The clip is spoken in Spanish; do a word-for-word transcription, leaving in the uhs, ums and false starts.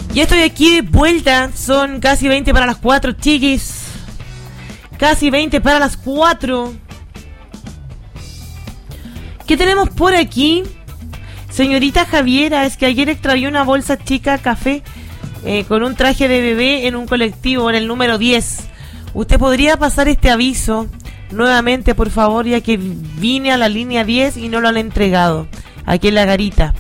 Ya estoy aquí de vuelta. Son casi veinte para las cuatro, chiquis. Casi veinte para las cuatro. ¿Qué tenemos por aquí? Señorita Javiera, es que ayer extravió una bolsa chica café eh, con un traje de bebé en un colectivo en el número diez. ¿Usted podría pasar este aviso nuevamente, por favor, ya que vine a la línea diez y no lo han entregado aquí en la garita?